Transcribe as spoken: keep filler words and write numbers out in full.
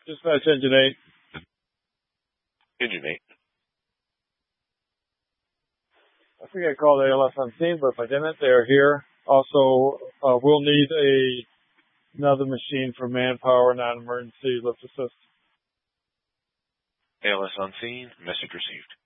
Dispatch Engine eight. Engine eight. I think I called A L S on scene, but if I didn't, they're here. Also, uh, we'll need a another machine for manpower, non-emergency lift assist. A L S on scene. Message received.